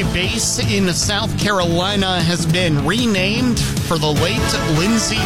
base in South Carolina has been renamed for the late Lindsey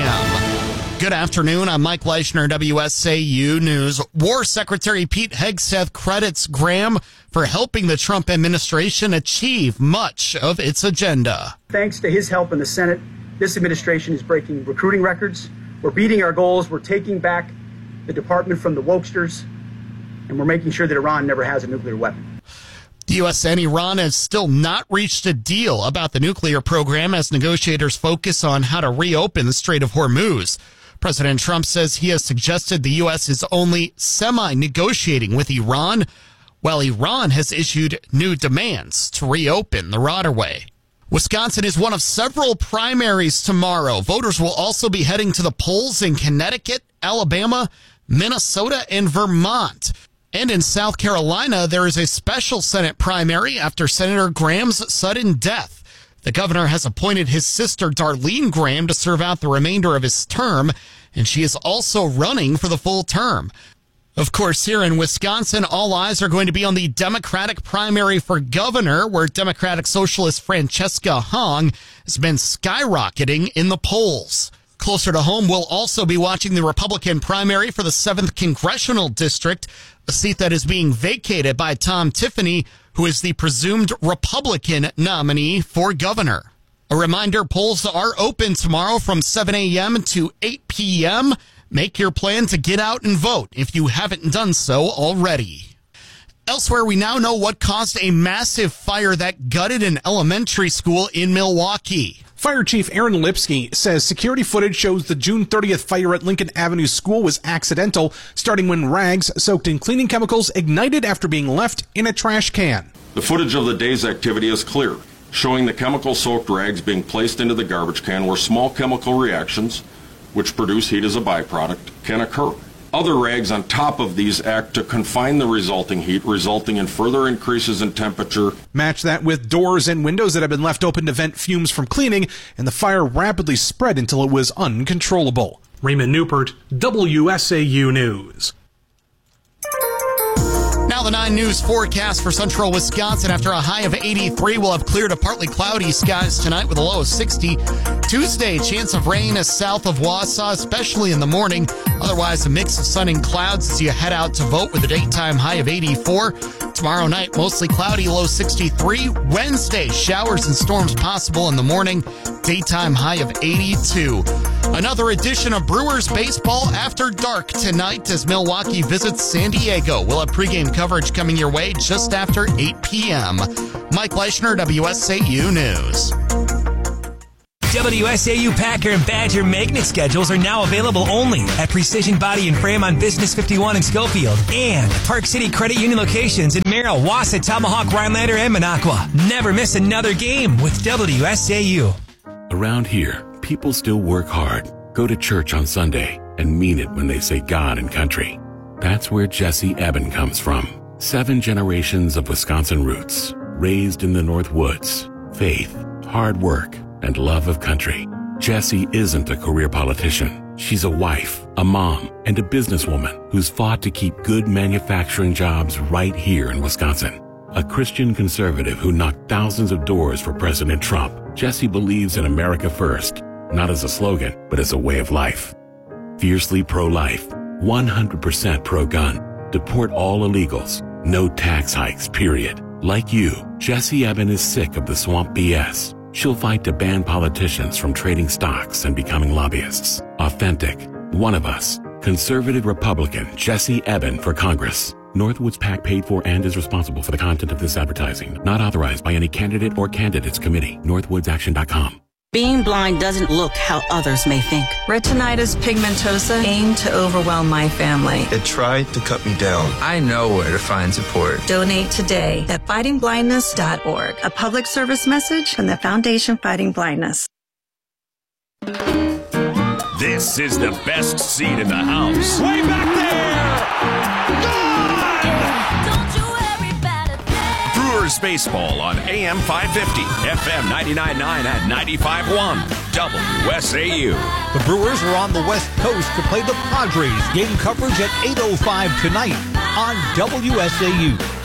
Graham. Good afternoon. I'm Mike Leishner, WSAU News. War Secretary Pete Hegseth credits Graham for helping the Trump administration achieve much of its agenda. Thanks to his help in the Senate, this administration is breaking recruiting records. We're beating our goals. We're taking back the department from the wokesters, and we're making sure that Iran never has a nuclear weapon. The U.S. and Iran has still not reached a deal about the nuclear program as negotiators focus on how to reopen the Strait of Hormuz. President Trump says he has suggested the U.S. is only semi-negotiating with Iran, while Iran has issued new demands to reopen the waterway. Wisconsin is one of several primaries tomorrow. Voters will also be heading to the polls in Connecticut, Alabama, Minnesota, and Vermont. And in South Carolina, there is a special Senate primary after Senator Graham's sudden death. The governor has appointed his sister, Darlene Graham, to serve out the remainder of his term, and she is also running for the full term. Of course, here in Wisconsin, all eyes are going to be on the Democratic primary for governor, where Democratic Socialist Francesca Hong has been skyrocketing in the polls. Closer to home, we'll also be watching the Republican primary for the 7th Congressional District, a seat that is being vacated by Tom Tiffany, who is the presumed Republican nominee for governor. A reminder, polls are open tomorrow from 7 a.m. to 8 p.m. Make your plan to get out and vote if you haven't done so already. Elsewhere, we now know what caused a massive fire that gutted an elementary school in Milwaukee. Fire Chief Aaron Lipsky says security footage shows the June 30th fire at Lincoln Avenue School was accidental, starting when rags soaked in cleaning chemicals ignited after being left in a trash can. The footage of the day's activity is clear, showing the chemical-soaked rags being placed into the garbage can where small chemical reactions, which produce heat as a byproduct, can occur. Other rags on top of these act to confine the resulting heat, resulting in further increases in temperature. Match that with doors and windows that have been left open to vent fumes from cleaning, and the fire rapidly spread until it was uncontrollable. Raymond Newport, WSAU News. Now the 9 News forecast for central Wisconsin. After a high of 83, we'll have clear to partly cloudy skies tonight with a low of 60. Tuesday, chance of rain is south of Wausau, especially in the morning. Otherwise, a mix of sun and clouds as you head out to vote with a daytime high of 84. Tomorrow night, mostly cloudy, low 63. Wednesday, showers and storms possible in the morning. Daytime high of 82. Another edition of Brewers Baseball After Dark tonight as Milwaukee visits San Diego. We'll have pregame coverage coming your way just after 8 p.m. Mike Leishner, WSAU News. WSAU Packer and Badger magnet schedules are now available only at Precision Body and Frame on Business 51 in Schofield and Park City Credit Union locations in Merrill, Wausau, Tomahawk, Rhinelander, and Minocqua. Never miss another game with WSAU. Around here, people still work hard, go to church on Sunday, and mean it when they say God and country. That's where Jesse Eben comes from. 7 generations of Wisconsin roots, raised in the North Woods, faith, hard work, and love of country. Jessie isn't a career politician. She's a wife, a mom, and a businesswoman who's fought to keep good manufacturing jobs right here in Wisconsin. A Christian conservative who knocked thousands of doors for President Trump, Jessie believes in America first, not as a slogan, but as a way of life. Fiercely pro-life, 100% pro-gun, deport all illegals, no tax hikes, period. Like you, Jessie Eben is sick of the swamp BS. She'll fight to ban politicians from trading stocks and becoming lobbyists. Authentic, one of us, conservative Republican Jessie Eben for Congress. Northwoods PAC paid for and is responsible for the content of this advertising. Not authorized by any candidate or candidates committee. NorthwoodsAction.com. Being blind doesn't look how others may think. Retinitis pigmentosa aimed to overwhelm my family. It tried to cut me down. I know where to find support. Donate today at fightingblindness.org. A public service message from the Foundation Fighting Blindness. This is the best seat in the house. Way back there! Gone! Brewers Baseball on AM 550, FM 99.9 and 95.1, WSAU. The Brewers are on the West Coast to play the Padres. Game coverage at 8:05 tonight on WSAU.